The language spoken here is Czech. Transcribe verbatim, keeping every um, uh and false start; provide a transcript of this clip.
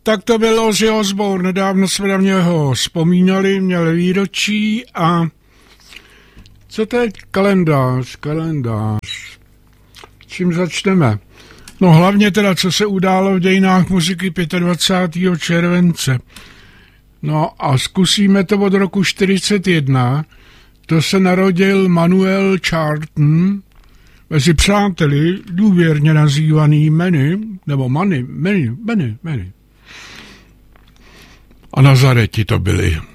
Tak to byl Ozzy Osbourne, nedávno jsme na něho vzpomínali, měl výročí a co teď? Kalendář, kalendář. Čím začneme? No hlavně teda, co se událo v dějinách muziky dvacátého pátého července. No a zkusíme to od roku čtyřicet jedna. To se narodil Manuel Charlton, mezi přáteli důvěrně nazývaný Manny, nebo Manny, Manny, Manny, Manny. A Nazareti to byli.